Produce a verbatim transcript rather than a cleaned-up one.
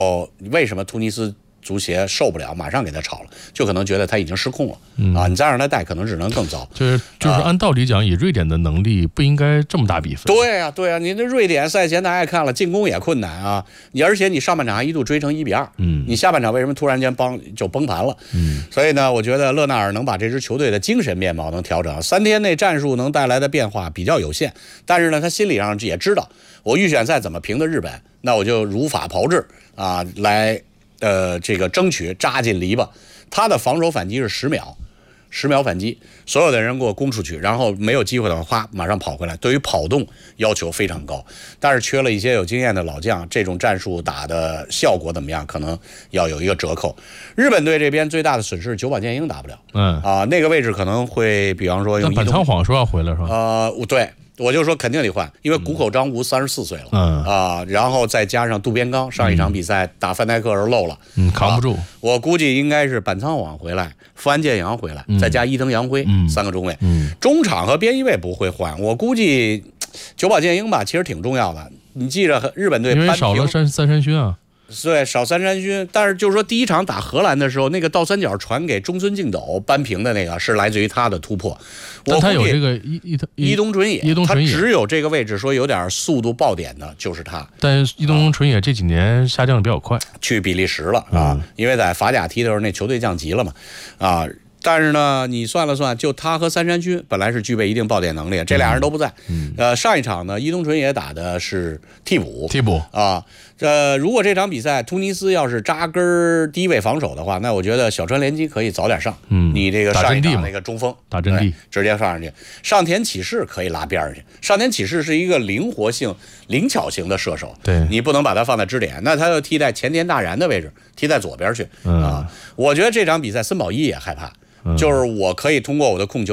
为什么突尼斯足协受不了，马上给他炒了，就可能觉得他已经失控了、嗯、啊！你再让他带，可能只能更糟。 就是就是按道理讲，以瑞典的能力不应该这么大比分。 对呀、啊、对呀、啊，你这瑞典赛前大家也看了，进攻也困难啊，你而且你上半场还一度追成一比二，嗯，你下半场为什么突然间帮就崩盘了？嗯，所以呢，我觉得勒纳尔能把这支球队的精神面貌能调整，三天内战术能带来的变化比较有限，但是呢，他心理上也知道，我预选赛怎么平的日本，那我就如法炮制啊，来。呃，这个争取扎进篱笆，他的防守反击是十秒，十秒反击，所有的人给我攻出去，然后没有机会的话，马上跑回来。对于跑动要求非常高，但是缺了一些有经验的老将，这种战术打的效果怎么样？可能要有一个折扣。日本队这边最大的损失是久保建英打不了，嗯啊，那个位置可能会，比方说用。 但板仓晃说要回来是吧？ 呃，对。我就说肯定得换，因为谷口彰吾三十四岁了，嗯啊，然后再加上渡边刚上一场比赛打范戴克时候漏了， 嗯，扛不住、啊。 我估计应该是板仓晃回来，富安健洋回来，嗯、再加伊藤洋辉、嗯、三个中卫，嗯，中场和边翼位不会换。我估计久保建英吧，其实挺重要的。你记着，日本队因为少了三三山勋啊。 对，少三山勋，但是就是说第一场打荷兰的时候，那个倒三角传给中村敬斗扳平的那个是来自于他的突破。 但他有这个伊伊伊东纯也， 伊东纯也， 他只有这个位置说有点速度爆点的，就是他。 但伊东纯也这几年下降的比较快， 去比利时了啊、嗯，因为在法甲踢的时候那球队降级了嘛，啊。但是呢，你算了算，就他和三山勋本来是具备一定爆点能力，这俩人都不在。嗯，呃，上一场呢，伊东纯也打的是替补， 替补啊。呃，如果这场比赛突尼斯要是扎根低位防守的话，那我觉得小川连基可以早点上。嗯，你这个上一场那个中锋打阵地直接上上去，上田启士可以拉边上去。上田启士是一个灵活性、灵巧型的射手， 对你不能把他放在支点，那他就踢在前田大然的位置，踢在左边去、嗯、啊。我觉得这场比赛森保一也害怕。就是我可以通过我的控球